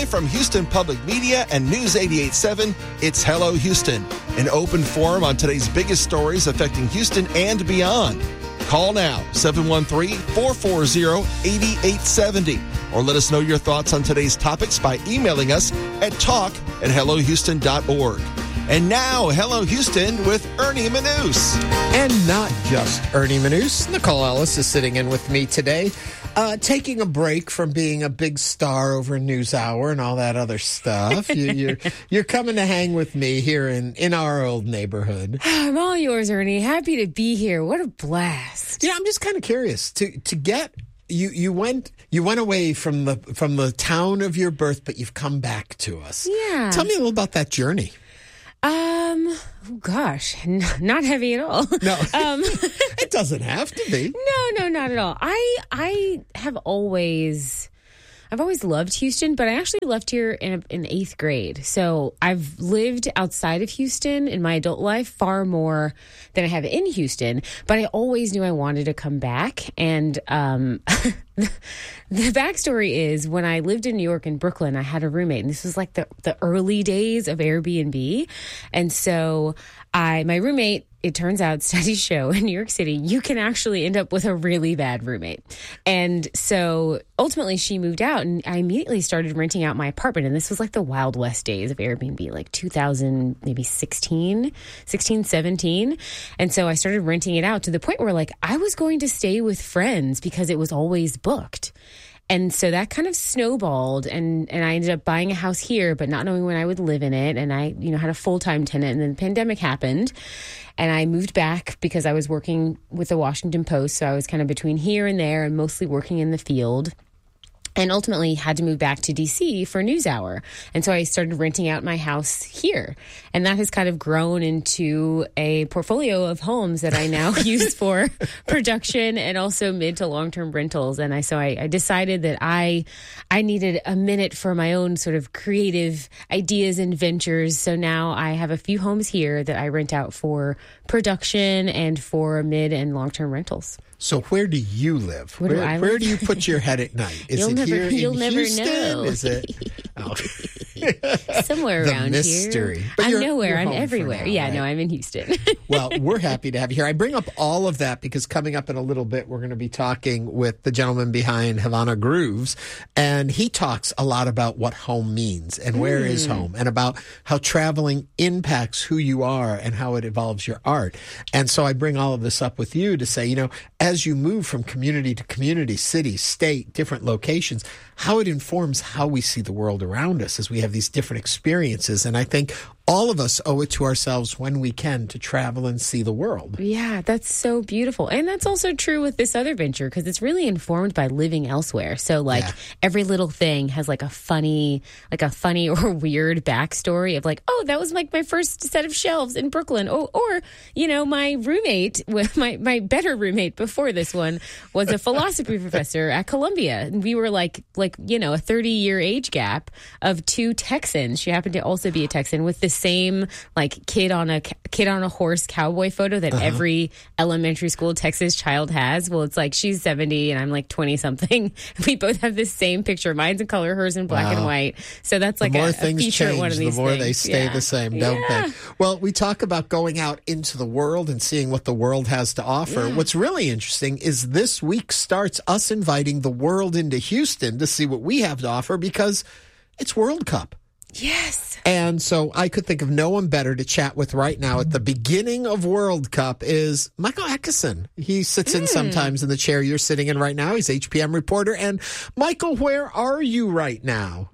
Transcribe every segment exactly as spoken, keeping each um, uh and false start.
from Houston Public Media and News eighty-eight point seven, it's Hello Houston, an open forum on today's biggest stories affecting Houston and beyond. Call now, seven one three, four four zero, eight eight seven zero, or let us know your thoughts on today's topics by emailing us at talk at hello houston dot org. And now, Hello Houston with Ernie Manous. And not just Ernie Manous. Nicole Ellis is sitting in with me today, uh, taking a break from being a big star over NewsHour and all that other stuff. you, you're you're coming to hang with me here in, in our old neighborhood. I'm all yours, Ernie. Happy to be here. What a blast. Yeah, I'm just kind of curious to to get you you went you went away from the from the town of your birth, but you've come back to us. Yeah. Tell me a little about that journey. Um, oh gosh, n- not heavy at all. No, um, it doesn't have to be. No, no, not at all. I, I have always, I've always loved Houston, but I actually left here in, in eighth grade. So I've lived outside of Houston in my adult life far more than I have in Houston, but I always knew I wanted to come back. And, um, the backstory is when I lived in New York and Brooklyn, I had a roommate, and this was like the, the early days of Airbnb. And so I, my roommate, it turns out studies show in New York City, you can actually end up with a really bad roommate. And so ultimately she moved out, and I immediately started renting out my apartment. And this was like the Wild West days of Airbnb, like two thousand, maybe sixteen, sixteen, seventeen. And so I started renting it out to the point where like I was going to stay with friends because it was always booked. And so that kind of snowballed, and, and I ended up buying a house here, but not knowing when I would live in it. And I, you know, had a full-time tenant, and then the pandemic happened, and I moved back because I was working with the Washington Post. So I was kind of between here and there and mostly working in the field. And ultimately had to move back to D C for NewsHour. And so I started renting out my house here. And that has kind of grown into a portfolio of homes that I now use for production and also mid to long-term rentals. And I so I, I decided that I I needed a minute for my own sort of creative ideas and ventures. So now I have a few homes here that I rent out for production and for mid and long-term rentals. So where do you live? Where, where, do, I where live? do you put your head at night? Is you'll it never, here you'll in never Houston? know. Is it oh. somewhere the around mystery. here? But I'm you're, nowhere. You're I'm home for everywhere. now, yeah, right? no, I'm in Houston. Well, we're happy to have you here. I bring up all of that because coming up in a little bit, we're going to be talking with the gentleman behind Havana Grooves, and he talks a lot about what home means and where mm. is home, and about how traveling impacts who you are and how it evolves your art. And so I bring all of this up with you to say, you know, as you move from community to community, city, state, different locations, how it informs how we see the world around us as we have these different experiences. And I think all of us owe it to ourselves when we can to travel and see the world. Yeah, that's so beautiful. And that's also true with this other venture because it's really informed by living elsewhere. So like yeah. every little thing has like a funny, like a funny or weird backstory of like, oh, that was like my first set of shelves in Brooklyn. Oh, or, you know, my roommate, my, my better roommate before this one was a philosophy professor at Columbia. And we were like, like, you know, a thirty year age gap of two Texans. She happened to also be a Texan with this same like kid on a kid on a horse cowboy photo that uh-huh. every elementary school Texas child has. Well, it's like she's seventy and I'm like twenty something. We both have this same picture. Mine's in color, hers in black wow. and white. So that's like the more a, things a feature change, one of these the more things. they stay yeah. the same, don't yeah. they? Well, we talk about going out into the world and seeing what the world has to offer. Yeah. What's really interesting is this week starts us inviting the world into Houston to see what we have to offer because it's World Cup. Yes. And so I could think of no one better to chat with right now at the beginning of World Cup is Michael Atkinson. He sits in mm. sometimes in the chair you're sitting in right now. He's H P M reporter. And Michael, where are you right now?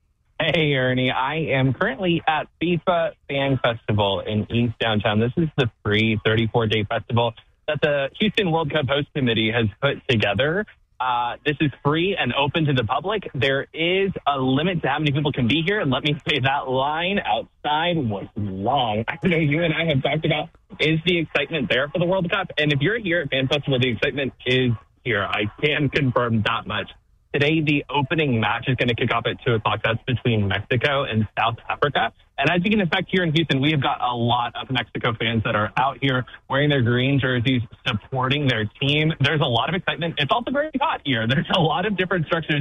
Hey, Ernie. I am currently at FIFA Fan Festival in East Downtown. This is the free thirty-four day festival that the Houston World Cup Host Committee has put together. Uh, this is free and open to the public. There is a limit to how many people can be here. And let me say that line outside was long. I know you and I have talked about, is the excitement there for the World Cup? And if you're here at Fan Festival, the excitement is here. I can confirm that much. Today, the opening match is going to kick off at two o'clock. That's between Mexico and South Africa. And as you can expect here in Houston, we have got a lot of Mexico fans that are out here wearing their green jerseys, supporting their team. There's a lot of excitement. It's also very hot here. There's a lot of different structures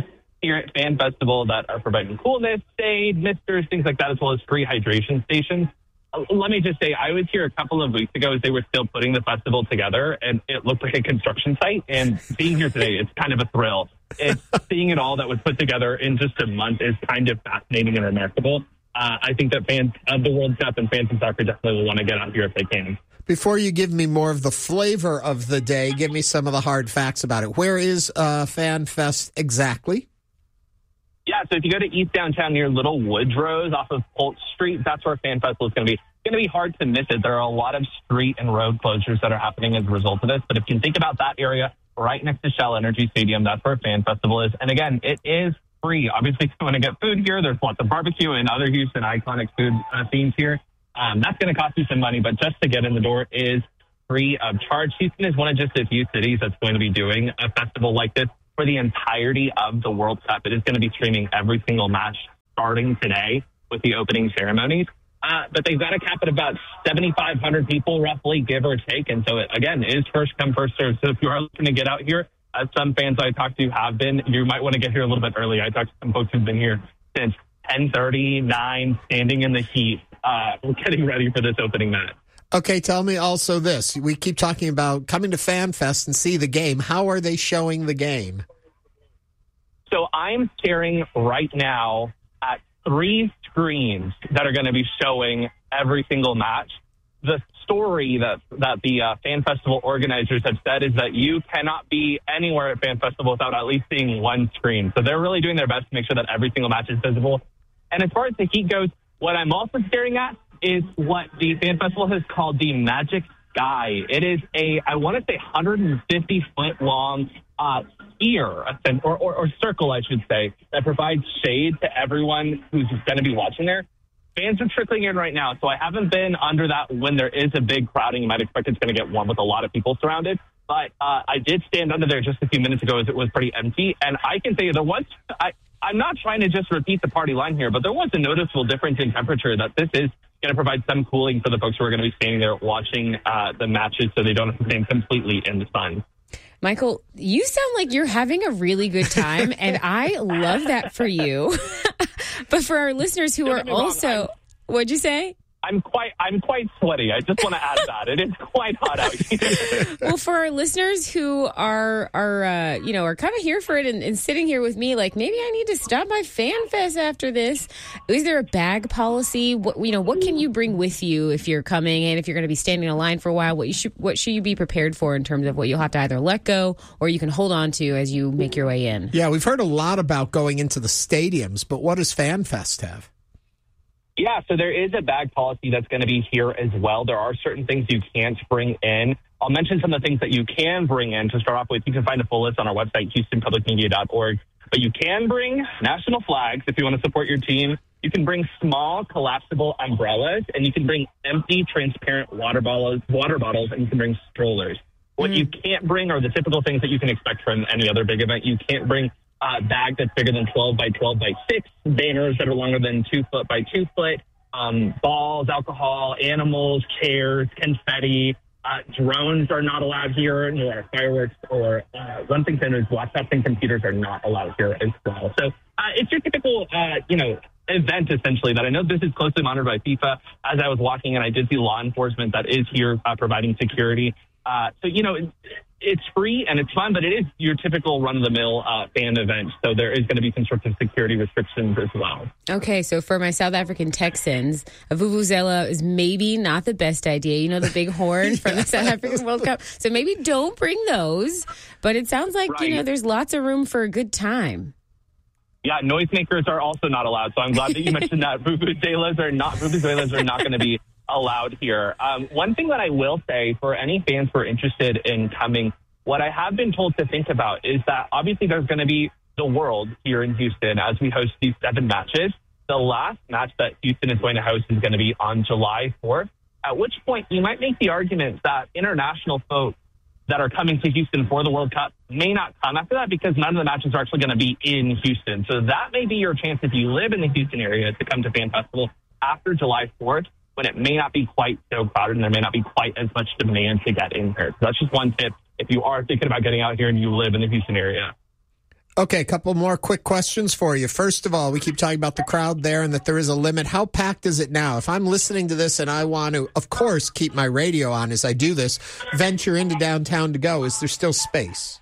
here at Fan Festival that are providing coolness, shade, misters, things like that, as well as free hydration stations. Uh, let me just say, I was here a couple of weeks ago as they were still putting the festival together, and it looked like a construction site. And being here today, it's kind of a thrill. It's seeing it all that was put together in just a month is kind of fascinating and remarkable. Uh, I think that fans of the World Cup and fans of soccer definitely will want to get out here if they can. Before you give me more of the flavor of the day, give me some of the hard facts about it. Where is uh, Fan Fest exactly? Yeah, so if you go to East Downtown near Little Woodrow's off of Polk Street, that's where Fan Festival is going to be. It's going to be hard to miss it. There are a lot of street and road closures that are happening as a result of this. But if you think about that area right next to Shell Energy Stadium, that's where Fan Festival is. And again, it is free. Obviously, if you want to get food here, there's lots of barbecue and other Houston iconic food uh, themes here. Um, that's going to cost you some money, but just to get in the door is free of charge. Houston is one of just a few cities that's going to be doing a festival like this for the entirety of the World Cup. It is going to be streaming every single match starting today with the opening ceremonies. Uh, but they've got a cap at about seventy-five hundred people, roughly, give or take. And so, it, again, it is first come, first serve. So if you are looking to get out here, as some fans I talked to have been, you might want to get here a little bit early. I talked to some folks who've been here since ten thirty, nine, standing in the heat. Uh, we're getting ready for this opening match. Okay, tell me also this. We keep talking about coming to Fan Fest and see the game. How are they showing the game? So I'm staring right now at three screens that are going to be showing every single match. The story that, that the uh, Fan Festival organizers have said is that you cannot be anywhere at Fan Festival without at least seeing one screen. So they're really doing their best to make sure that every single match is visible. And as far as the heat goes, what I'm also staring at is what the Fan Festival has called the Magic Sky. It is a, I want to say, one hundred fifty foot long uh, sphere, or, or, or circle, I should say, that provides shade to everyone who's going to be watching there. Fans are trickling in right now, so I haven't been under that when there is a big crowding. You might expect it's going to get warm with a lot of people surrounded. But uh, I did stand under there just a few minutes ago as it was pretty empty. And I can tell you there was, I, I'm not trying to just repeat the party line here, but there was a noticeable difference in temperature that this is going to provide some cooling for the folks who are going to be standing there watching uh, the matches so they don't have to stand completely in the sun. Michael, you sound like you're having a really good time, and I love that for you. But for our listeners who are also, what'd you say? I'm quite I'm quite sweaty. I just want to add that. It is quite hot out here. Well, for our listeners who are, are uh, you know, are kind of here for it and, and sitting here with me, like, maybe I need to stop by Fan Fest after this. Is there a bag policy? What, you know, what can you bring with you if you're coming, and if you're going to be standing in line for a while, what you should, what should you be prepared for in terms of what you'll have to either let go or you can hold on to as you make your way in? Yeah, we've heard a lot about going into the stadiums, but what does Fan Fest have? Yeah, so there is a bag policy that's going to be here as well. There are certain things you can't bring in. I'll mention some of the things that you can bring in to start off with. You can find a full list on our website, houston public media dot org. But you can bring national flags if you want to support your team. You can bring small collapsible umbrellas, and you can bring empty, transparent water bottles, water bottles, and you can bring strollers. What mm-hmm. you can't bring are the typical things that you can expect from any other big event. You can't bring a bag that's bigger than twelve by twelve by six, banners that are longer than two foot by two foot, um, balls, alcohol, animals, chairs, confetti. Uh, drones are not allowed here, nor fireworks, or uh, one thing to know is laptops and computers are not allowed here as well. So uh, it's your typical, uh, you know, event, essentially, that I know this is closely monitored by FIFA. As I was walking in, I did see law enforcement that is here uh, providing security. Uh, so, you know, it, it's free and it's fun, but it is your typical run-of-the-mill uh, fan event. So there is going to be some sorts of security restrictions as well. Okay, so for my South African Texans, a vuvuzela is maybe not the best idea. You know, the big horn from the South African World Cup. So maybe don't bring those. But it sounds like, right. you know, there's lots of room for a good time. Yeah, noisemakers are also not allowed. So I'm glad that you mentioned that. Vuvuzelas are not, vuvuzelas are not going to be allowed here. Um, one thing that I will say for any fans who are interested in coming, what I have been told to think about is that obviously there's going to be the World here in Houston as we host these seven matches. The last match that Houston is going to host is going to be on July fourth, at which point you might make the argument that international folks that are coming to Houston for the World Cup may not come after that because none of the matches are actually going to be in Houston. So that may be your chance if you live in the Houston area to come to Fan Festival after July fourth, when it may not be quite so crowded and there may not be quite as much demand to get in here. So that's just one tip if you are thinking about getting out here and you live in the Houston area. Okay, a couple more quick questions for you. First of all, we keep talking about the crowd there and that there is a limit. How packed is it now? If I'm listening to this and I want to, of course, keep my radio on as I do this, venture into downtown to go, is there still space?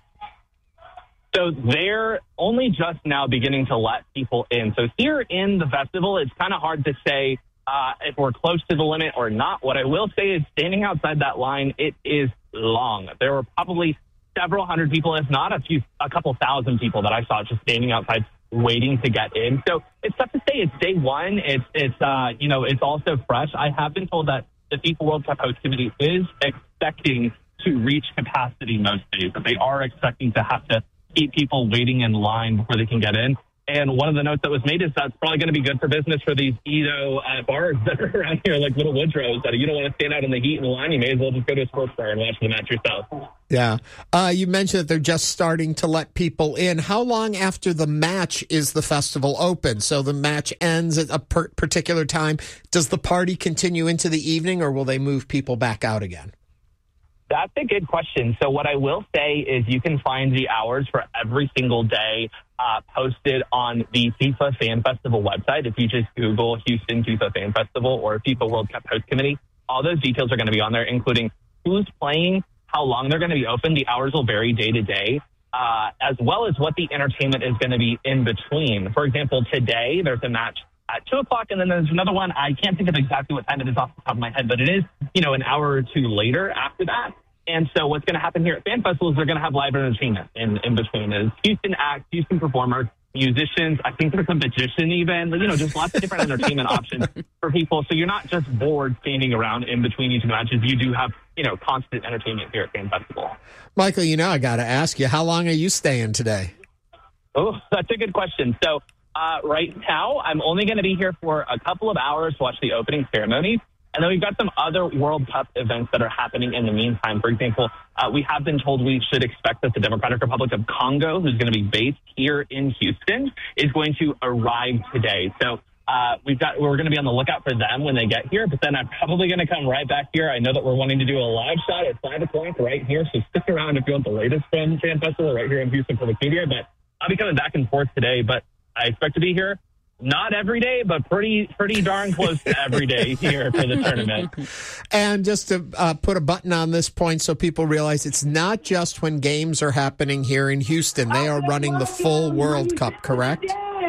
So they're only just now beginning to let people in. So here in the festival, it's kind of hard to say uh, if we're close to the limit or not. What I will say is standing outside that line, it is long. There were probably several hundred people, if not a few, a couple thousand people that I saw just standing outside waiting to get in. So it's tough to say. It's day one. It's, it's uh, you know, it's also fresh. I have been told that the FIFA World Cup host committee is expecting to reach capacity most days, but they are expecting to have to keep people waiting in line before they can get in. And one of the notes that was made is that's probably going to be good for business for these Edo uh, bars that are around here, like little Woodrows, that you don't want to stand out in the heat and the line. You may as well just go to a sports bar and watch the match yourself. Yeah. Uh, you mentioned that they're just starting to let people in. How long after the match is the festival open? So the match ends at a per- particular time. Does the party continue into the evening, or will they move people back out again? That's a good question. So what I will say is you can find the hours for every single day uh, posted on the FIFA Fan Festival website. If you just Google Houston FIFA Fan Festival or FIFA World Cup Host Committee, all those details are going to be on there, including who's playing, how long they're going to be open. The hours will vary day to day, uh, as well as what the entertainment is going to be in between. For example, today there's a match at two o'clock, and then there's another one. I can't think of exactly what time it is off the top of my head, but it is, you know, an hour or two later after that. And so what's going to happen here at Fan Festival is they're going to have live entertainment in, in between. Is Houston acts, Houston performers, musicians. I think there's a magician even. You know, just lots of different entertainment options for people. So you're not just bored standing around in between each matches. You do have, you know, constant entertainment here at Fan Festival. Michael, you know, I got to ask you, how long are you staying today? Oh, that's a good question. So uh, right now, I'm only going to be here for a couple of hours to watch the opening ceremonies. And then we've got some other World Cup events that are happening in the meantime. For example, uh, we have been told we should expect that the Democratic Republic of Congo, who's going to be based here in Houston, is going to arrive today. So uh, we've got we're going to be on the lookout for them when they get here. But then I'm probably going to come right back here. I know that we're wanting to do a live shot at five o'clock right here. So stick around if you want the latest from Fan Festival right here in Houston Public Media. But I'll be coming back and forth today. But I expect to be here. Not every day, but pretty pretty darn close to every day here for the tournament. And just to uh, put a button on this point so people realize it's not just when games are happening here in Houston. They are running the full World Cup, correct?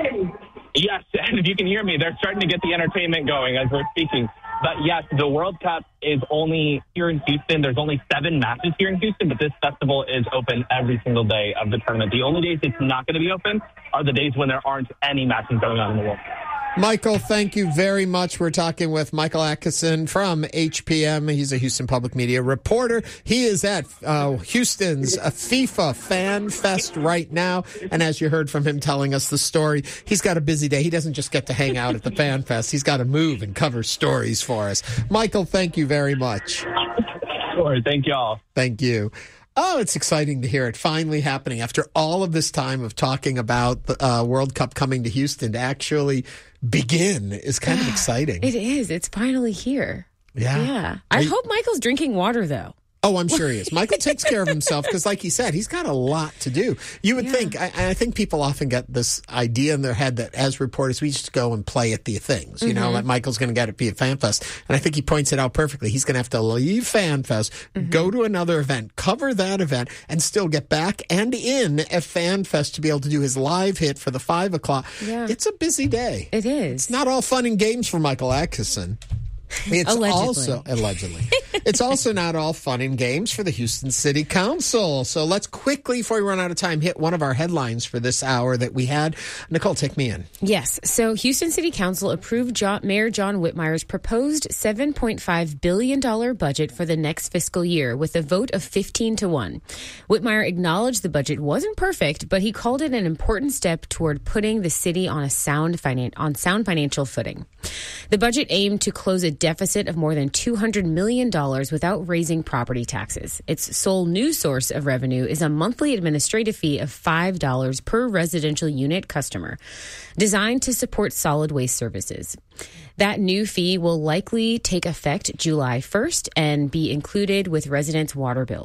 Yes, and if you can hear me, they're starting to get the entertainment going as we're speaking. But yes, the World Cup is only here in Houston. There's only seven matches here in Houston, but this festival is open every single day of the tournament. The only days it's not going to be open are the days when there aren't any matches going on in the World Cup. Michael, thank you very much. We're talking with Michael Atkinson from H P M. He's a Houston Public Media reporter. He is at uh, Houston's uh, FIFA Fan Fest right now. And as you heard from him telling us the story, he's got a busy day. He doesn't just get to hang out at the Fan Fest. He's got to move and cover stories for us. Michael, thank you very much. Sure. Thank y'all. Thank you. Oh, it's exciting to hear it finally happening after all of this time of talking about the uh, World Cup coming to Houston to actually begin is kind of exciting. It is. It's finally here. Yeah. Yeah. I you- hope Michael's drinking water, though. Oh, I'm sure he is. Michael takes care of himself because, like he said, he's got a lot to do. You would Yeah. think, I, I think people often get this idea in their head that as reporters, we just go and play at the things, you Mm-hmm. know, that Michael's going to get at be at FanFest. And I think he points it out perfectly. He's going to have to leave FanFest, Mm-hmm. go to another event, cover that event, and still get back and in at FanFest to be able to do his live hit for the five o'clock. Yeah. It's a busy day. It is. It's not all fun and games for Michael Atkinson. It's Allegedly. also allegedly. It's also not all fun and games for the Houston City Council. So let's quickly, before we run out of time, hit one of our headlines for this hour that we had. Nicole, take me in. Yes. So Houston City Council approved John, Mayor John Whitmire's proposed seven point five billion dollars budget for the next fiscal year with a vote of fifteen to one. Whitmire acknowledged the budget wasn't perfect, but he called it an important step toward putting the city on a sound finan- on sound financial footing. The budget aimed to close a deficit of more than two hundred million dollars without raising property taxes. Its sole new source of revenue is a monthly administrative fee of five dollars per residential unit customer, designed to support solid waste services. That new fee will likely take effect July first and be included with residents' water bills.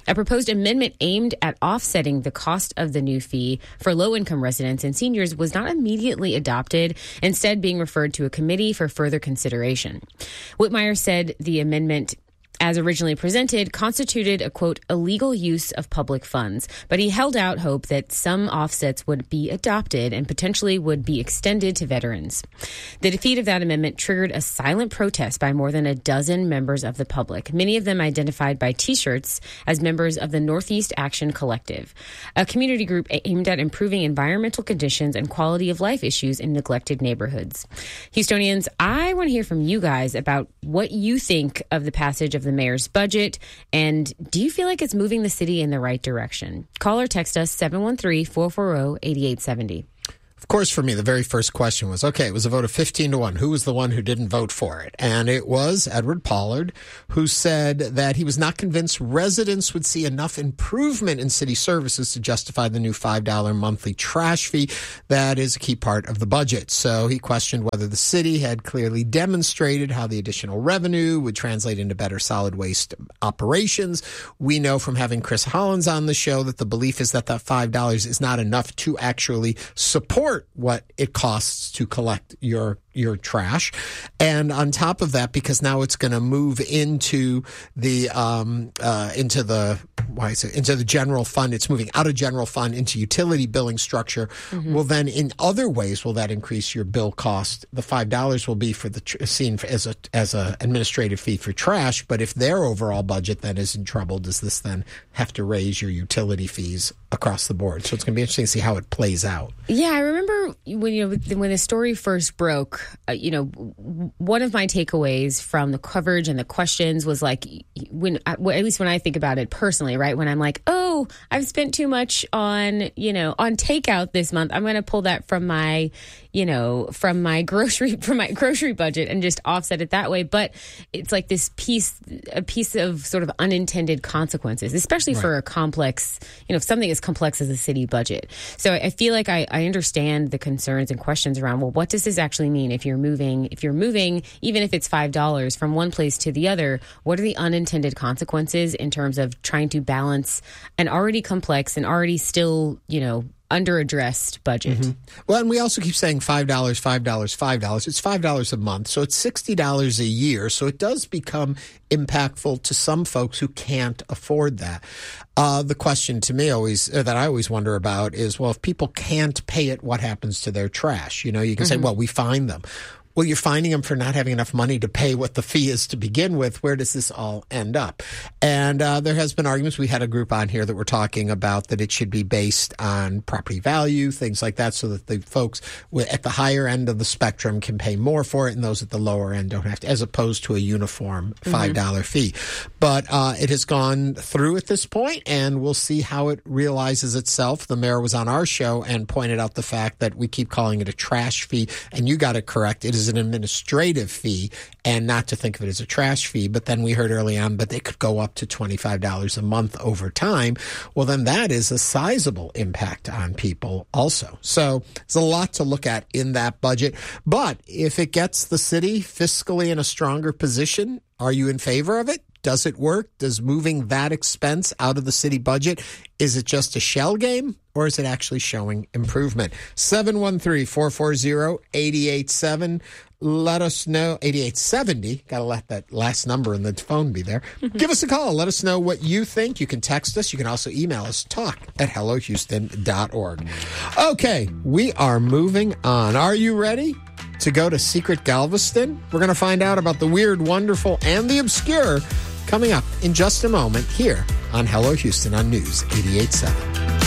A proposed amendment aimed at offsetting the cost of the new fee for low-income residents and seniors was not immediately adopted, instead being referred to a committee for further consideration. Whitmire said the amendment, as originally presented, constituted a, quote, illegal use of public funds. But he held out hope that some offsets would be adopted and potentially would be extended to veterans. The defeat of that amendment triggered a silent protest by more than a dozen members of the public, many of them identified by T-shirts as members of the Northeast Action Collective, a community group aimed at improving environmental conditions and quality of life issues in neglected neighborhoods. Houstonians, I want to hear from you guys about what you think of the passage of the mayor's budget, and do you feel like it's moving the city in the right direction? Call or text us seven one three, four four zero, eight eight seven zero. Of course, for me, the very first question was, okay, it was a vote of fifteen to one. Who was the one who didn't vote for it? And it was Edward Pollard, who said that he was not convinced residents would see enough improvement in city services to justify the new five dollars monthly trash fee. That is a key part of the budget. So he questioned whether the city had clearly demonstrated how the additional revenue would translate into better solid waste operations. We know from having Chris Hollins on the show that the belief is that that five dollars is not enough to actually support what it costs to collect your your trash. And on top of that, because now it's going to move into the um uh into the why is it into the general fund, it's moving out of general fund into utility billing structure. Mm-hmm. Well, then in other ways will that increase your bill cost? The five dollars will be for the tr- seen as a as a administrative fee for trash, but if their overall budget then is in trouble, does this then have to raise your utility fees across the board? So it's going to be interesting to see how it plays out. Yeah, I remember when you know when the story first broke, uh, you know, one of my takeaways from the coverage and the questions was like, when at least when I think about it personally, right? When I'm like, oh, I've spent too much on, you know, on takeout this month, I'm going to pull that from my, you know, from my grocery from my grocery budget and just offset it that way. But it's like this piece, a piece of sort of unintended consequences, especially right. for a complex, you know, if something as complex as a city budget. So I feel like I, I understand the concerns and questions around, well, what does this actually mean if you're moving, if you're moving, even if it's five dollars from one place to the other, what are the unintended consequences in terms of trying to balance an already complex and already still, you know, under-addressed budget? Mm-hmm. Well, and we also keep saying five dollars, five dollars, five dollars. It's five dollars a month, so it's sixty dollars a year. So it does become impactful to some folks who can't afford that. Uh, the question to me always, uh, that I always wonder about is, well, if people can't pay it, what happens to their trash? You know, you can mm-hmm. say, well, we fine them. Well, you're finding them for not having enough money to pay what the fee is to begin with. Where does this all end up? And uh, there has been arguments. We had a group on here that were talking about that it should be based on property value, things like that, so that the folks at the higher end of the spectrum can pay more for it, and those at the lower end don't have to, as opposed to a uniform five dollars mm-hmm. fee. But uh, it has gone through at this point, and we'll see how it realizes itself. The mayor was on our show and pointed out the fact that we keep calling it a trash fee, and you got it correct. It is an administrative fee, and not to think of it as a trash fee. But then we heard early on, but they could go up to twenty-five dollars a month over time. Well, then that is a sizable impact on people also. So there's a lot to look at in that budget. But if it gets the city fiscally in a stronger position, are you in favor of it? Does it work? Does moving that expense out of the city budget, is it just a shell game, or is it actually showing improvement? seven one three, four four zero, eight eight seven. Let us know. eighty-eight seventy. Got to let that last number in the phone be there. Give us a call. Let us know what you think. You can text us. You can also email us, talk at hello houston dot org. Okay, we are moving on. Are you ready to go to Secret Galveston? We're going to find out about the weird, wonderful, and the obscure coming up in just a moment here on Hello Houston on News eighty-eight seven.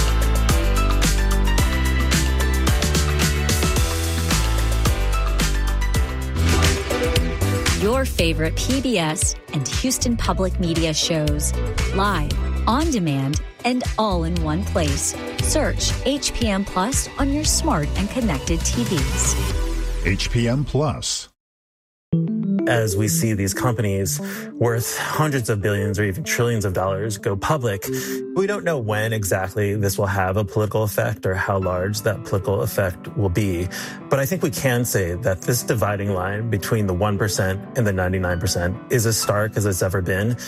Your favorite P B S and Houston Public Media shows, live, on demand, and all in one place. Search H P M Plus on your smart and connected T Vs. H P M Plus. As we see these companies worth hundreds of billions or even trillions of dollars go public, we don't know when exactly this will have a political effect or how large that political effect will be. But I think we can say that this dividing line between the one percent and the ninety-nine percent is as stark as it's ever been.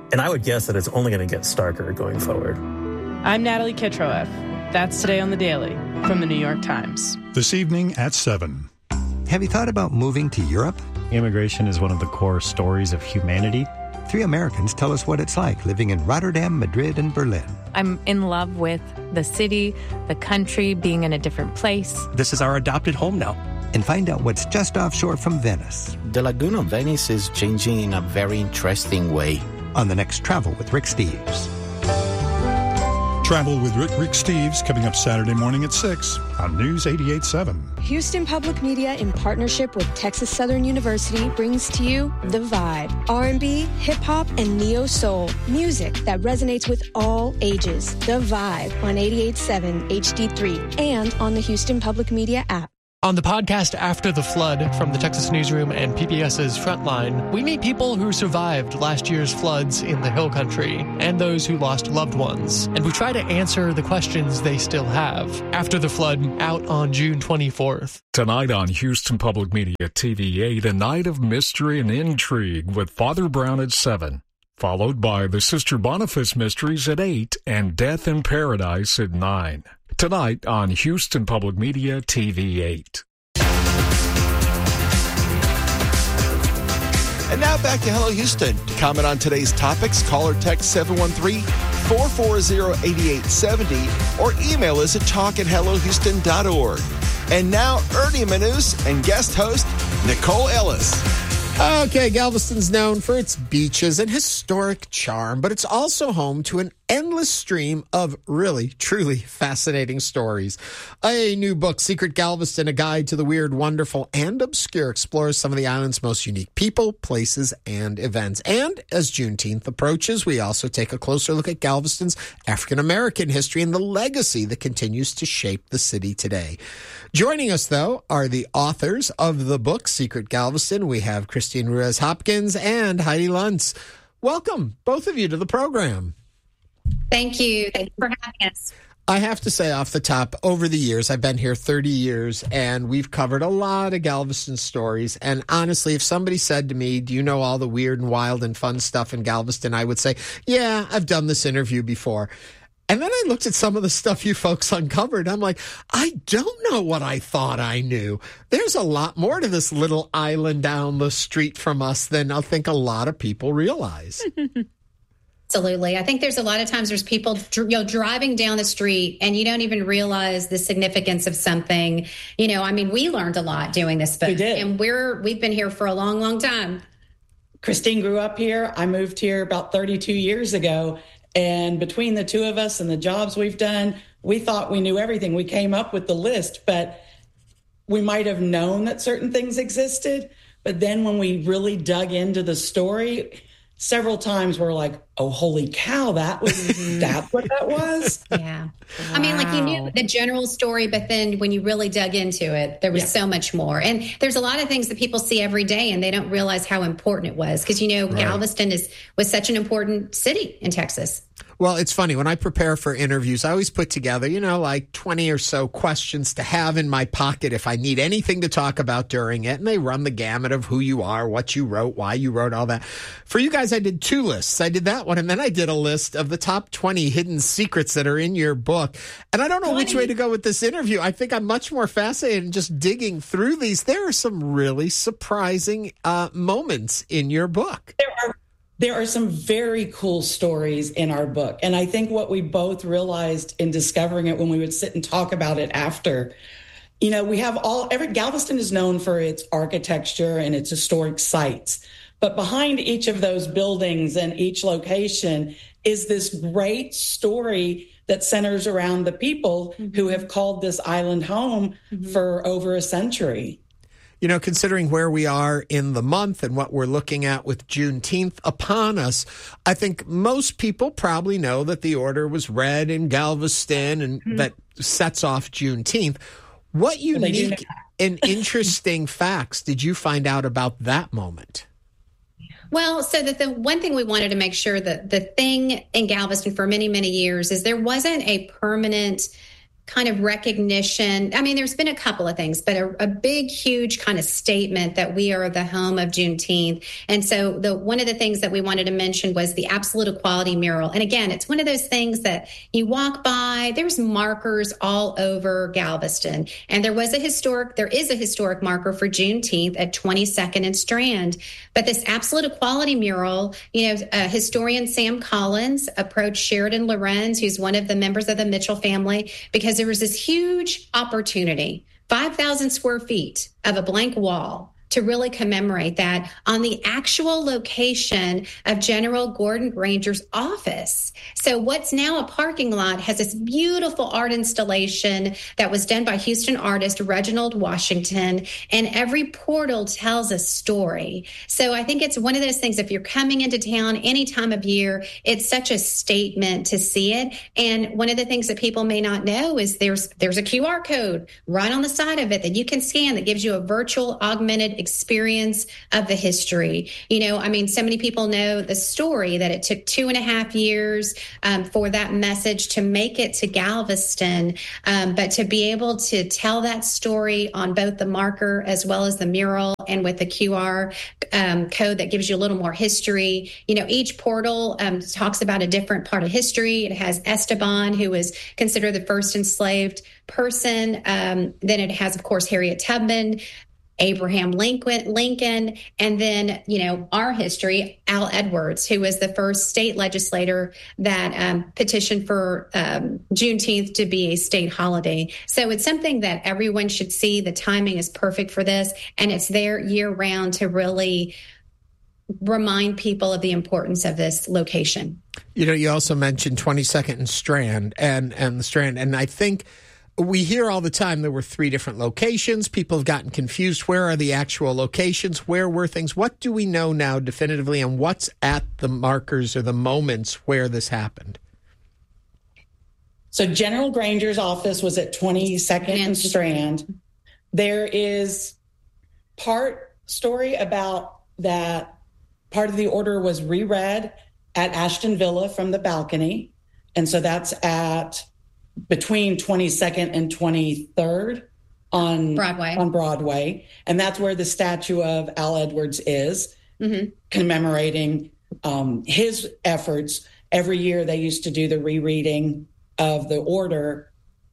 And I would guess that it's only going to get starker going forward. I'm Natalie Kitroeff. That's Today on the Daily from the New York Times. This evening at seven. Have you thought about moving to Europe? Immigration is one of the core stories of humanity. Three Americans tell us what it's like living in Rotterdam, Madrid, and Berlin. I'm in love with the city, the country, being in a different place. This is our adopted home now. And find out what's just offshore from Venice. The Lagoon of Venice is changing in a very interesting way. On the next Travel with Rick Steves. Travel with Rick, Rick Steves coming up Saturday morning at six on News eighty-eight point seven. Houston Public Media, in partnership with Texas Southern University, brings to you The Vibe. R and B, hip-hop, and neo-soul. Music that resonates with all ages. The Vibe on eighty-eight point seven H D three and on the Houston Public Media app. On the podcast After the Flood from the Texas Newsroom and PBS's Frontline, we meet people who survived last year's floods in the Hill Country and those who lost loved ones. And we try to answer the questions they still have. After the Flood, out on June twenty-fourth. Tonight on Houston Public Media T V eight, a night of mystery and intrigue with Father Brown at seven. Followed by the Sister Boniface Mysteries at eight and Death in Paradise at nine. Tonight on Houston Public Media T V eight. And now back to Hello Houston. To comment on today's topics, call or text seven one three, four four zero, eight eight seven zero or email us at talk at hello houston dot org. And now Ernie Manus and guest host Nicole Ellis. Okay, Galveston's known for its beaches and historic charm, but it's also home to an endless stream of really, truly fascinating stories. A new book, Secret Galveston, A Guide to the Weird, Wonderful, and Obscure, explores some of the island's most unique people, places, and events. And as Juneteenth approaches, we also take a closer look at Galveston's African-American history and the legacy that continues to shape the city today. Joining us, though, are the authors of the book, Secret Galveston. We have Christine Ruiz-Hopkins and Heidi Luntz. Welcome, both of you, to the program. Thank you. Thank you for having us. I have to say off the top, over the years, I've been here thirty years, and we've covered a lot of Galveston stories. And honestly, if somebody said to me, do you know all the weird and wild and fun stuff in Galveston? I would say, yeah, I've done this interview before. And then I looked at some of the stuff you folks uncovered. I'm like, I don't know what I thought I knew. There's a lot more to this little island down the street from us than I think a lot of people realize. Absolutely. I think there's a lot of times there's people you know, driving down the street and you don't even realize the significance of something. You know, I mean, we learned a lot doing this book. We did. And we're, we've been here for a long, long time. Christine grew up here. I moved here about thirty-two years ago. And between the two of us and the jobs we've done, we thought we knew everything. We came up with the list, but we might have known that certain things existed. But then when we really dug into the story, several times we're like, oh, holy cow, that was, that's what that was? Yeah. Wow. I mean, like you knew the general story, but then when you really dug into it, there was yeah. so much more. And there's a lot of things that people see every day and they don't realize how important it was. Because, you know, right. Galveston is was such an important city in Texas. Well, it's funny. When I prepare for interviews, I always put together, you know, like twenty or so questions to have in my pocket if I need anything to talk about during it. And they run the gamut of who you are, what you wrote, why you wrote, all that. For you guys, I did two lists. I did that one, and then I did a list of the top twenty hidden secrets that are in your book. And I don't know which way to go with this interview. I think I'm much more fascinated in just digging through these. There are some really surprising uh, moments in your book. There are. There are some very cool stories in our book. And I think what we both realized in discovering it when we would sit and talk about it after, you know, we have all, every Galveston is known for its architecture and its historic sites. But behind each of those buildings and each location is this great story that centers around the people mm-hmm. who have called this island home mm-hmm. for over a century. You know, considering where we are in the month and what we're looking at with Juneteenth upon us, I think most people probably know that the order was read in Galveston and mm-hmm. that sets off Juneteenth. What unique and interesting facts did you find out about that moment? Well, so that the one thing we wanted to make sure that the thing in Galveston for many, many years is there wasn't a permanent kind of recognition. I mean, there's been a couple of things, but a, a big, huge kind of statement that we are the home of Juneteenth. And so the one of the things that we wanted to mention was the absolute equality mural. And again, it's one of those things that you walk by, there's markers all over Galveston. And there was a historic, there is a historic marker for Juneteenth at twenty-second and Strand. But this absolute equality mural, you know, uh, historian Sam Collins approached Sheridan Lorenz, who's one of the members of the Mitchell family, because there was this huge opportunity, five thousand square feet of a blank wall, to really commemorate that on the actual location of General Gordon Granger's office. So what's now a parking lot has this beautiful art installation that was done by Houston artist Reginald Washington, and every portal tells a story. So I think it's one of those things, if you're coming into town any time of year, it's such a statement to see it. And one of the things that people may not know is there's there's a Q R code right on the side of it that you can scan that gives you a virtual augmented experience of the history. You know, I mean, so many people know the story that it took two and a half years um, for that message to make it to Galveston. Um, but to be able to tell that story on both the marker as well as the mural and with the Q R um, code that gives you a little more history. You know, each portal um, talks about a different part of history. It has Esteban, who was considered the first enslaved person. Um, then it has, of course, Harriet Tubman, Abraham Lincoln, Lincoln, and then, you know, our history, Al Edwards, who was the first state legislator that um, petitioned for um, Juneteenth to be a state holiday. So it's something that everyone should see. The timing is perfect for this, and it's there year round to really remind people of the importance of this location. You know, you also mentioned twenty-second and Strand and, and the Strand, and I think we hear all the time there were three different locations. People have gotten confused. Where are the actual locations? Where were things? What do we know now definitively, and what's at the markers or the moments where this happened? So General Granger's office was at twenty-second and Strand. There is part story about that part of the order was reread at Ashton Villa from the balcony. And so that's at between twenty-second and twenty-third on Broadway. on Broadway. And that's where the statue of Al Edwards is, mm-hmm. commemorating um, his efforts. Every year they used to do the rereading of the order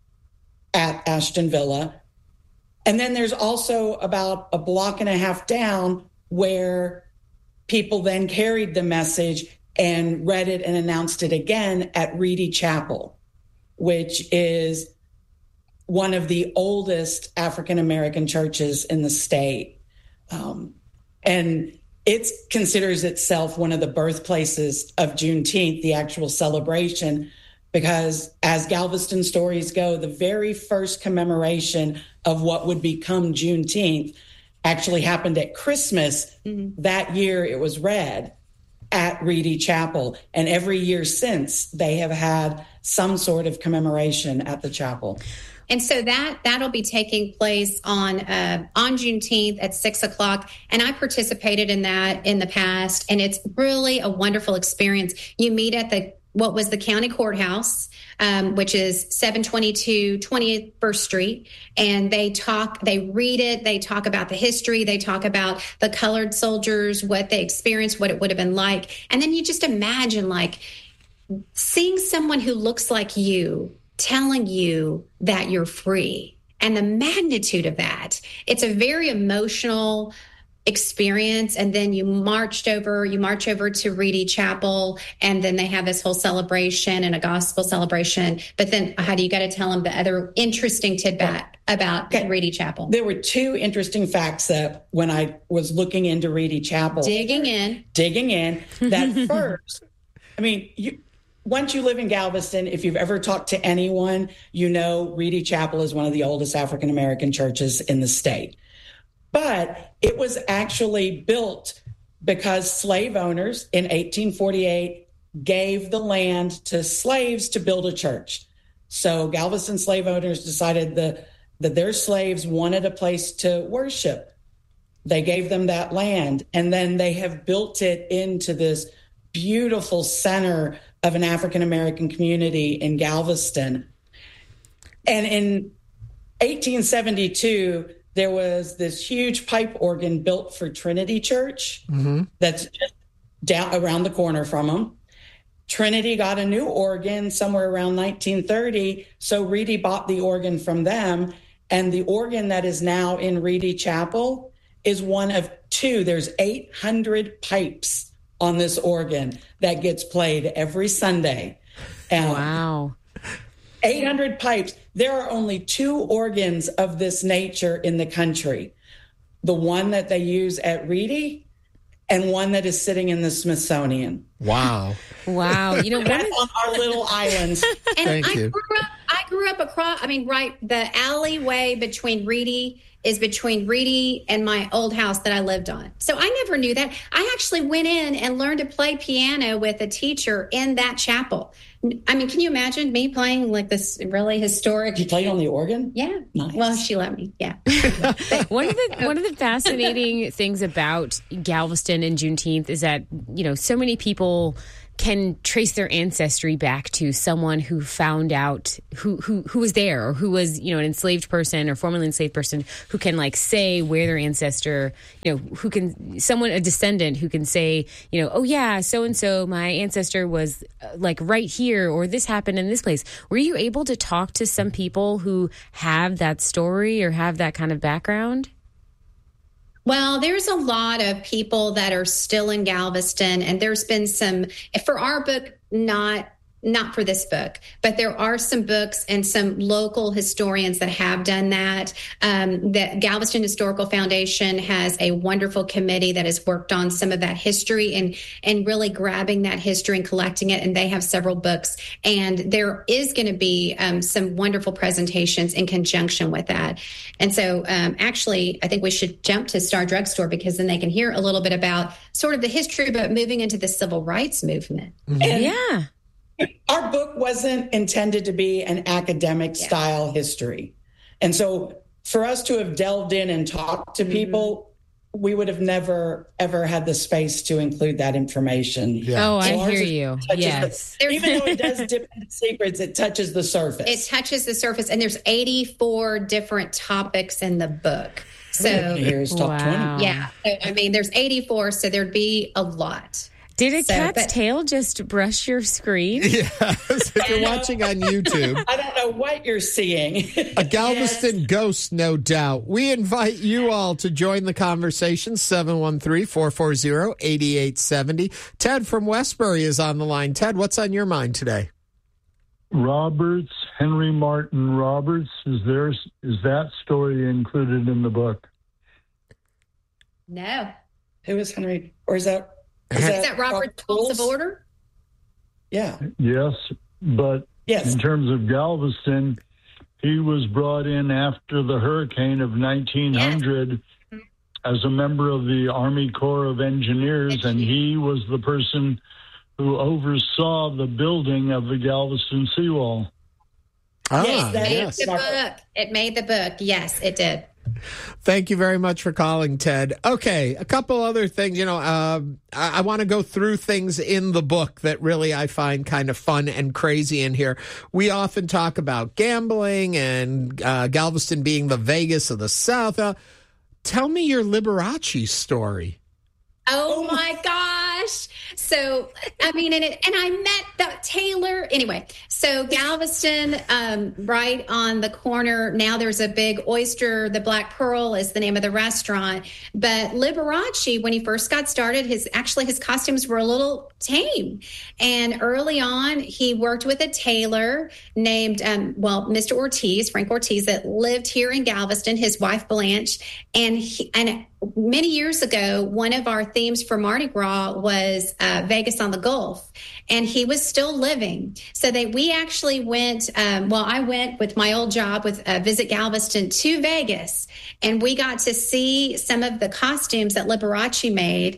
at Ashton Villa. And then there's also about a block and a half down where people then carried the message and read it and announced it again at Reedy Chapel, which is one of the oldest African-American churches in the state. Um, and it considers itself one of the birthplaces of Juneteenth, the actual celebration, because as Galveston stories go, the very first commemoration of what would become Juneteenth actually happened at Christmas. Mm-hmm. That year it was read at Reedy Chapel. And every year since, they have had some sort of commemoration at the chapel. And so that, that'll be taking place on uh, on Juneteenth at six o'clock. And I participated in that in the past. And it's really a wonderful experience. You meet at the what was the county courthouse, um, which is seven twenty-two twenty-first Street. And they talk, they read it, they talk about the history, they talk about the colored soldiers, what they experienced, what it would have been like. And then you just imagine, like, seeing someone who looks like you telling you that you're free, and the magnitude of that. It's a very emotional experience. And then you marched over, you march over to Reedy Chapel, and then they have this whole celebration and a gospel celebration. But then how do you got to tell them the other interesting tidbit about okay. Reedy Chapel? There were two interesting facts that when I was looking into Reedy Chapel, digging in, digging in, that first, I mean, you, once you live in Galveston, if you've ever talked to anyone, you know Reedy Chapel is one of the oldest African-American churches in the state. But it was actually built because slave owners in eighteen forty-eight gave the land to slaves to build a church. So Galveston slave owners decided the, that their slaves wanted a place to worship. They gave them that land, and then they have built it into this beautiful center of an African-American community in Galveston. And in eighteen seventy-two, there was this huge pipe organ built for Trinity Church mm-hmm. that's just down around the corner from them. Trinity got a new organ somewhere around nineteen thirty, so Reedy bought the organ from them, and the organ that is now in Reedy Chapel is one of two. There's eight hundred pipes on this organ that gets played every Sunday. Um, wow. eight hundred pipes. There are only two organs of this nature in the country. The one that they use at Reedy and one that is sitting in the Smithsonian. Wow. Wow. You know, one That's on our little islands. And Thank I you. grew up I grew up across I mean, right, the alleyway between Reedy is between Reedy and my old house that I lived on. So I never knew that. I actually went in and learned to play piano with a teacher in that chapel. I mean, can you imagine me playing like this really historic? You played on the organ? Yeah. Nice. Well, she let me. Yeah. one of the one of the fascinating things about Galveston and Juneteenth is that, you know, so many people can trace their ancestry back to someone who found out who, who, who was there, or who was, you know, an enslaved person or formerly enslaved person who can like say where their ancestor, you know, who can, someone, a descendant who can say, you know, oh yeah, so-and-so, my ancestor was uh, like right here, or this happened in this place. Were you able to talk to some people who have that story or have that kind of background? Well, there's a lot of people that are still in Galveston, and there's been some, for our book, not not for this book, but there are some books and some local historians that have done that. Um, the Galveston Historical Foundation has a wonderful committee that has worked on some of that history and, and really grabbing that history and collecting it. And they have several books. And there is going to be um, some wonderful presentations in conjunction with that. And so um, actually, I think we should jump to Star Drugstore, because then they can hear a little bit about sort of the history, but moving into the civil rights movement. And yeah. Our book wasn't intended to be an academic Yeah. style history. And so for us to have delved in and talked to people, mm-hmm. we would have never, ever had the space to include that information. Yeah. Oh, So I ours hear is- you. touches Yes. the- even though it does dip into secrets, it touches the surface. It touches the surface, and there's eighty-four different topics in the book. So Here's top Wow. twenty. yeah, so, I mean, there's eighty-four, so there'd be a lot. Did a So, cat's but- tail just brush your screen? Yes, if you're watching on YouTube. I don't know what you're seeing. A Galveston ghost, no doubt. We invite you all to join the conversation, seven one three, four four zero, eight eight seven zero. Ted from Westbury is on the line. Ted, what's on your mind today? Roberts, Henry Martin Roberts, is there, is that story included in the book? No. Who is Henry? Or is that? Is that Robert's Rules of Order? Yeah. Yes, but Yes. in terms of Galveston, he was brought in after the hurricane of nineteen hundred Yes. as a member of the Army Corps of Engineers, and he was the person who oversaw the building of the Galveston seawall. Ah, Yes, that Made is the Robert. book. It made the book. Yes, it did. Thank you very much for calling, Ted. Okay, a couple other things. You know, uh, I, I want to go through things in the book that really I find kind of fun and crazy in here. We often talk about gambling and uh, Galveston being the Vegas of the South. Uh, tell me your Liberace story. Oh my gosh. So, I mean, and, it, and I met the Taylor. Anyway, so Galveston, um, right on the corner. Now there's a big oyster. The Black Pearl is the name of the restaurant. But Liberace, when he first got started, his actually his costumes were a little tame. And early on, he worked with a tailor named, um, well, Mister Ortiz, Frank Ortiz, that lived here in Galveston, his wife Blanche. And he, and many years ago, one of our themes for Mardi Gras was uh, Vegas on the Gulf, and he was still living. So they, we actually went, um, well, I went with my old job with uh, Visit Galveston to Vegas, and we got to see some of the costumes that Liberace made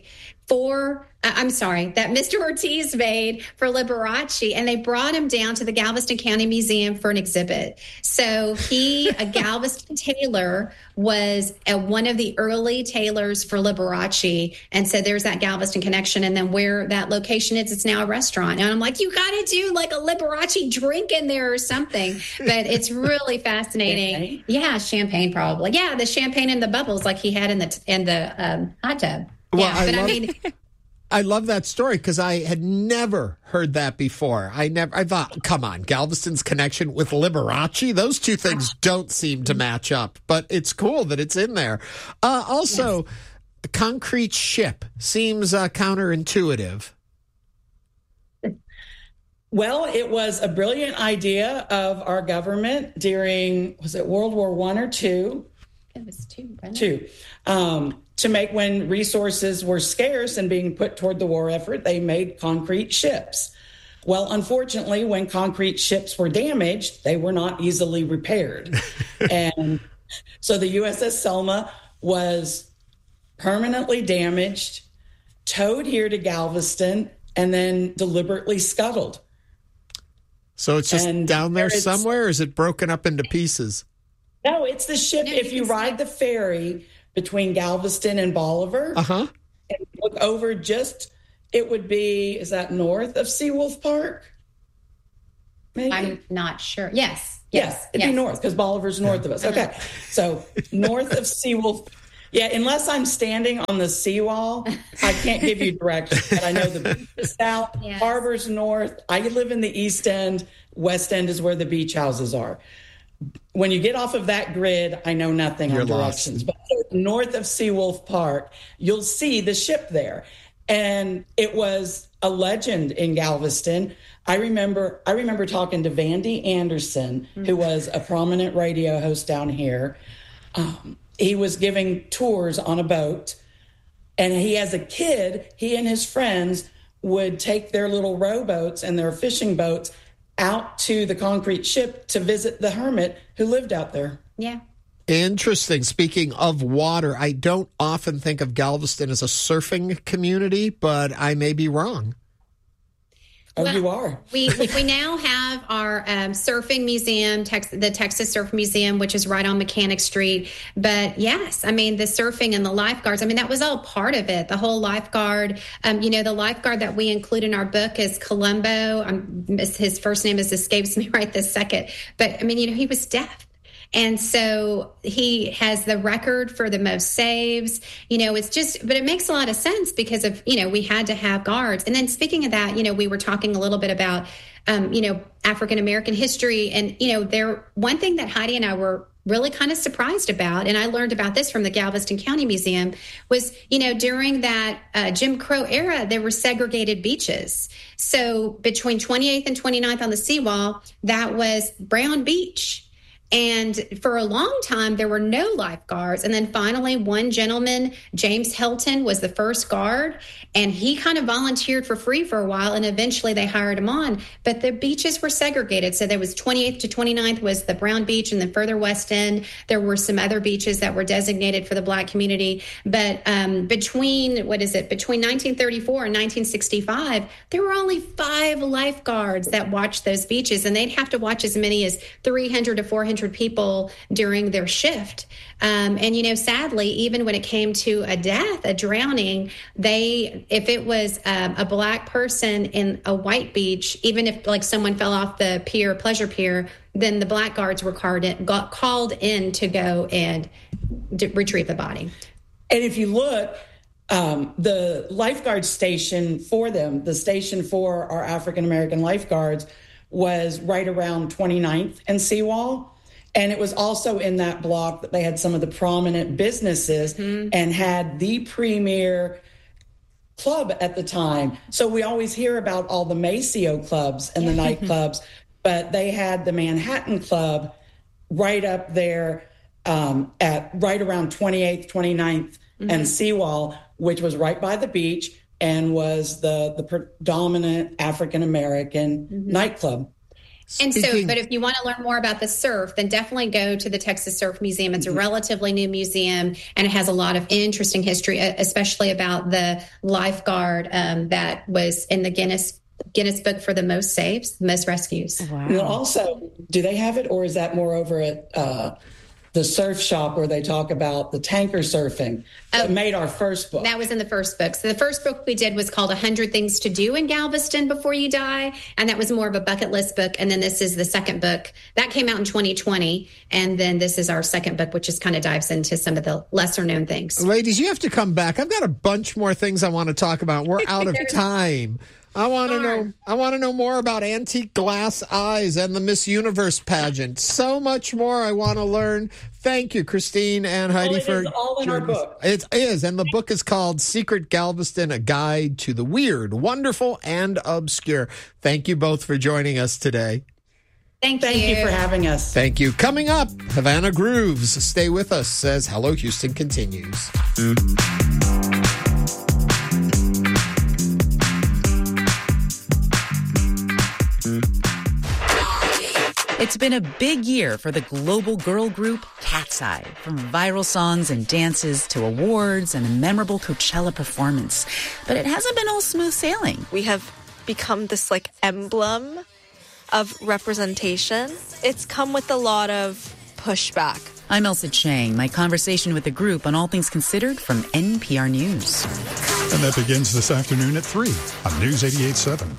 for, uh, I'm sorry, that Mister Ortiz made for Liberace, and they brought him down to the Galveston County Museum for an exhibit. So he, a Galveston tailor, was uh, one of the early tailors for Liberace. And so there's that Galveston connection. And then where that location is, it's now a restaurant. And I'm like, you got to do like a Liberace drink in there or something. But it's really fascinating. Champagne? Yeah, champagne probably. Yeah, the champagne and the bubbles like he had in the, in the um, hot tub. Well, yeah, I but love, I mean, I love that story because I had never heard that before. I never, I thought, come on, Galveston's connection with Liberace, those two things don't seem to match up. But it's cool that it's in there. Uh, also, yes. A concrete ship seems uh, counterintuitive. Well, it was a brilliant idea of our government during, was it World War One or two? It was two. Right? Two. Um, to make when resources were scarce and being put toward the war effort, they made concrete ships. Well, unfortunately, when concrete ships were damaged, they were not easily repaired. And so the U S S Selma was permanently damaged, towed here to Galveston, and then deliberately scuttled. So it's just and down there somewhere, or is it broken up into pieces? No, it's the ship. No, if you ride the ferry between Galveston and Bolivar, uh-huh. and look over just, it would be, is that north of Seawolf Park? Maybe? I'm not sure. Yes. Yes, yes it'd yes. be north because Bolivar's north of us. Okay. So north of Seawolf. Yeah, unless I'm standing on the seawall, I can't give you directions. But I know the beach is south, yes. Harbor's north. I live in the East End. West End is where the beach houses are. When you get off of that grid, I know nothing You're on directions. lost. But north of Seawolf Park, you'll see the ship there. And it was a legend in Galveston. I remember I remember talking to Vandy Anderson, mm-hmm. who was a prominent radio host down here. Um, he was giving tours on a boat. And he, as a kid, he and his friends would take their little rowboats and their fishing boats out to the concrete ship to visit the hermit who lived out there. Yeah. Interesting. Speaking of water, I don't often think of Galveston as a surfing community, but I may be wrong. Oh, well, you are. we we now have our um, surfing museum, Tex- the Texas Surf Museum, which is right on Mechanic Street. But yes, I mean, the surfing and the lifeguards, I mean, that was all part of it. The whole lifeguard, um, you know, the lifeguard that we include in our book is Columbo. Um, his first name is escapes me right this second. But I mean, you know, he was deaf. And so he has the record for the most saves. You know, it's just, but it makes a lot of sense because of, you know, we had to have guards. And then speaking of that, you know, we were talking a little bit about, um, you know, African-American history. And, you know, there, one thing that Heidi and I were really kind of surprised about, and I learned about this from the Galveston County Museum, was, you know, during that uh, Jim Crow era, there were segregated beaches. So between twenty-eighth and twenty-ninth on the seawall, that was Brown Beach. And for a long time, there were no lifeguards. And then finally, one gentleman, James Helton, was the first guard. And he kind of volunteered for free for a while. And eventually they hired him on. But the beaches were segregated. So there was twenty-eighth to twenty-ninth was the Brown Beach. And the further west end, there were some other beaches that were designated for the Black community. But um, between, what is it, between nineteen thirty-four and nineteen sixty-five, there were only five lifeguards that watched those beaches. And they'd have to watch as many as three hundred to four hundred people during their shift. Um, and, you know, sadly, even when it came to a death, a drowning, they, if it was um, a Black person in a white beach, even if like someone fell off the pier, pleasure pier, then the Black guards were called in, got called in to go and d- retrieve the body. And if you look, um, the lifeguard station for them, the station for our African-American lifeguards was right around twenty-ninth and Seawall. And it was also in that block that they had some of the prominent businesses mm-hmm. and had the premier club at the time. So we always hear about all the Maceo clubs and the nightclubs, but they had the Manhattan Club right up there um, at right around twenty-eighth, twenty-ninth mm-hmm. and Seawall, which was right by the beach and was the, the predominant African-American mm-hmm. nightclub. And so, Speaking- but if you want to learn more about the surf, then definitely go to the Texas Surf Museum. It's a relatively new museum, and it has a lot of interesting history, especially about the lifeguard um, that was in the Guinness Guinness Book for the most saves, most rescues. Wow. Well, also, do they have it, or is that more over at uh, the surf shop where they talk about the tanker surfing that Oh, made our first book? That was in the first book. So the first book we did was called one hundred Things to Do in Galveston Before You Die, and that was more of a bucket list book. And then this is the second book. That came out in twenty twenty, and then this is our second book, which just kind of dives into some of the lesser-known things. Ladies, you have to come back. I've got a bunch more things I want to talk about. We're out of time. I want to know. I want to know more about antique glass eyes and the Miss Universe pageant. So much more I want to learn. Thank you, Christine and Heidi, Oh, it for is all in our joining us. book. It is, and the book is called Secret Galveston: A Guide to the Weird, Wonderful, and Obscure. Thank you both for joining us today. Thank, Thank you. you for having us. Thank you. Coming up, Havana Grooves. Stay with us as Hello Houston continues. It's been a big year for the global girl group Cat's Eye, from viral songs and dances to awards and a memorable Coachella performance. But it hasn't been all smooth sailing. We have become this like emblem of representation. It's come with a lot of pushback. I'm Elsa Chang. My conversation with the group on All Things Considered from N P R News. And that begins this afternoon at three on News eighty-eight seven.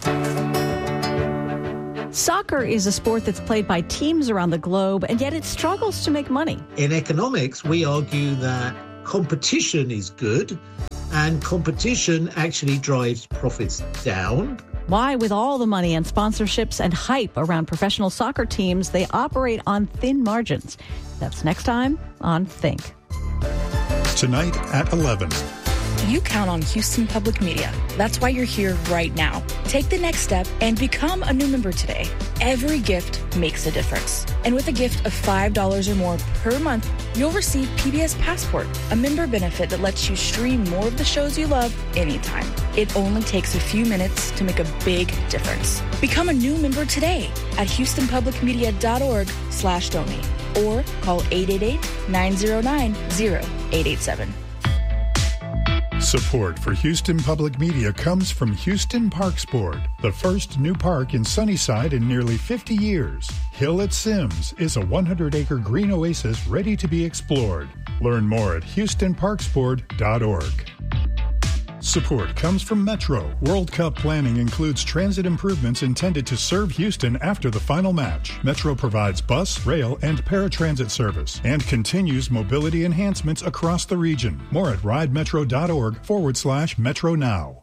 Soccer is a sport that's played by teams around the globe, and yet it struggles to make money. In economics, we argue that competition is good, and competition actually drives profits down. Why, with all the money and sponsorships and hype around professional soccer teams, they operate on thin margins. That's next time on Think. Tonight at eleven. You count on Houston Public Media. That's why you're here right now. Take the next step and become a new member today. Every gift makes a difference. And with a gift of five dollars or more per month, you'll receive P B S Passport, a member benefit that lets you stream more of the shows you love anytime. It only takes a few minutes to make a big difference. Become a new member today at houstonpublicmedia.org slash donate or call eight eight eight, nine zero nine, zero eight eight seven. Support for Houston Public Media comes from Houston Parks Board, the first new park in Sunnyside in nearly fifty years. Hill at Sims is a hundred acre green oasis ready to be explored. Learn more at houston parks board dot org. Support comes from Metro. World Cup planning includes transit improvements intended to serve Houston after the final match. Metro provides bus, rail, and paratransit service and continues mobility enhancements across the region. More at ridemetro.org forward slash Metro Now.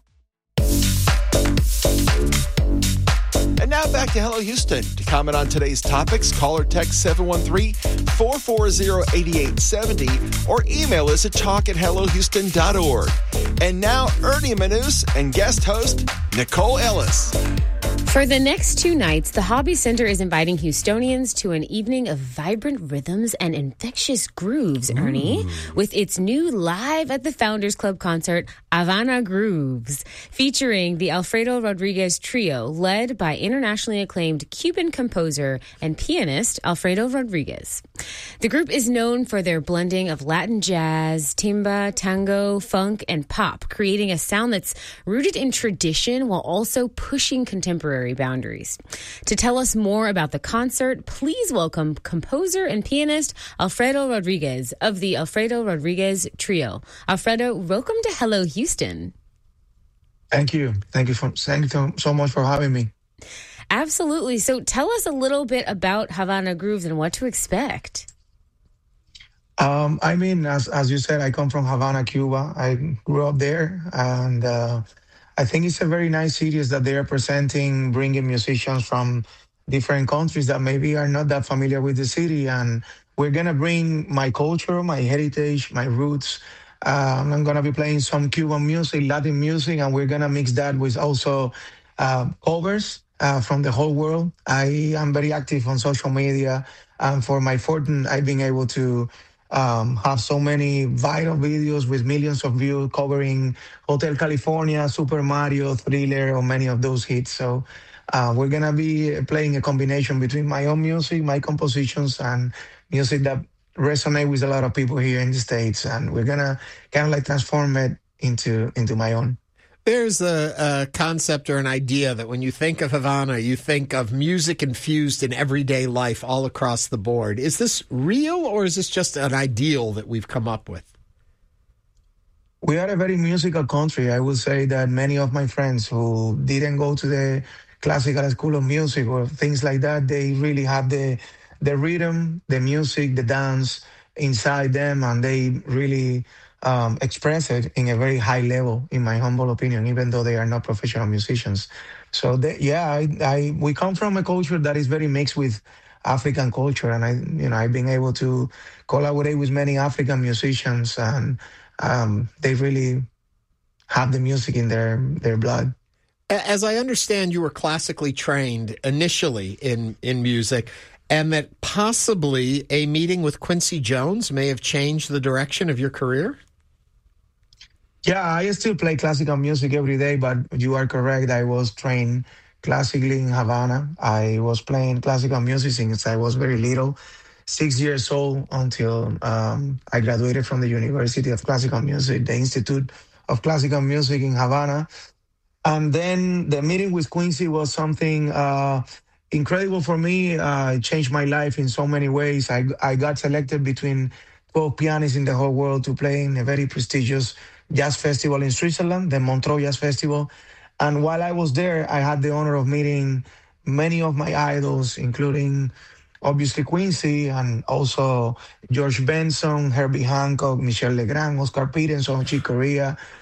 And now back to Hello Houston. To comment on today's topics, call or text seven one three, four four zero, eight eight seven zero or email us at talk at hello houston dot org. And now Ernie Manus and guest host Nicole Ellis. For the next two nights, the Hobby Center is inviting Houstonians to an evening of vibrant rhythms and infectious grooves, Ernie, Ooh. with its new Live at the Founders Club concert, Havana Grooves, featuring the Alfredo Rodriguez Trio, led by internationally acclaimed Cuban composer and pianist Alfredo Rodriguez. The group is known for their blending of Latin jazz, timba, tango, funk, and pop, creating a sound that's rooted in tradition while also pushing contemporary boundaries. To tell us more about the concert, please welcome composer and pianist Alfredo Rodriguez of the Alfredo Rodriguez Trio. Alfredo, welcome to Hello Houston. Thank you. Thank you for thank you so much for having me. Absolutely. So tell us a little bit about Havana Grooves and what to expect. Um, I mean, as as you said, I come from Havana, Cuba. I grew up there, and uh, I think it's a very nice series that they are presenting, bringing musicians from different countries that maybe are not that familiar with the city. And we're going to bring my culture, my heritage, my roots. Um, I'm going to be playing some Cuban music, Latin music, and we're going to mix that with also uh, covers uh, from the whole world. I am very active on social media, and for my fortune, I've been able to Um, have so many viral videos with millions of views covering Hotel California, Super Mario, Thriller, or many of those hits. So Uh, we're going to be playing a combination between my own music, my compositions, and music that resonate with a lot of people here in the States. And we're going to kind of like transform it into, into my own. There's a, a concept or an idea that when you think of Havana, you think of music infused in everyday life all across the board. Is this real, or is this just an ideal that we've come up with? We are a very musical country. I would say that many of my friends who didn't go to the classical school of music or things like that, they really have the the rhythm, the music, the dance inside them, and they really um, express it in a very high level, in my humble opinion, even though they are not professional musicians. So, they, yeah, I, I we come from a culture that is very mixed with African culture, and I, you know, I've been able to collaborate with many African musicians, and um, they really have the music in their their blood. As I understand, you were classically trained initially in, in music, and that possibly a meeting with Quincy Jones may have changed the direction of your career? Yeah, I still play classical music every day, but you are correct. I was trained classically in Havana. I was playing classical music since I was very little, six years old, until um, I graduated from the University of Classical Music, the Institute of Classical Music in Havana. And then the meeting with Quincy was something uh, incredible for me. Uh, it changed my life in so many ways. I, I got selected between twelve pianists in the whole world to play in a very prestigious jazz festival in Switzerland, the Montreux Jazz Festival. And while I was there, I had the honor of meeting many of my idols, including obviously Quincy, and also George Benson, Herbie Hancock, Michel Legrand, Oscar Peterson, Chick Corea,